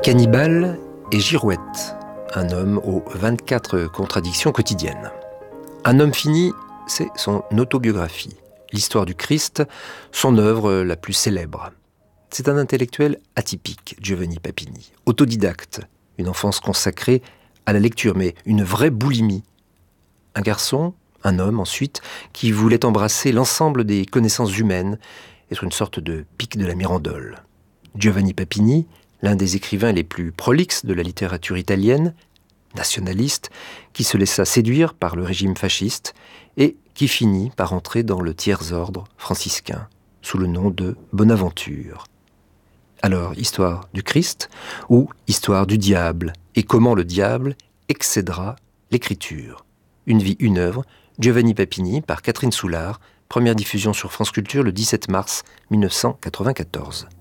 Cannibale et girouette, un homme aux 24 contradictions quotidiennes. Un homme fini, c'est son autobiographie, l'histoire du Christ, son œuvre la plus célèbre. C'est un intellectuel atypique, Giovanni Papini, autodidacte, une enfance consacrée à la lecture, mais une vraie boulimie. Un garçon, un homme ensuite, qui voulait embrasser l'ensemble des connaissances humaines, être une sorte de pic de la Mirandole. Giovanni Papini, l'un des écrivains les plus prolixes de la littérature italienne, nationaliste, qui se laissa séduire par le régime fasciste et qui finit par entrer dans le tiers-ordre franciscain, sous le nom de Bonaventure. Alors, histoire du Christ ou histoire du diable, et comment le diable excédera l'écriture. Une vie, une œuvre, Giovanni Papini par Catherine Soulard, première diffusion sur France Culture le 17 mars 1994.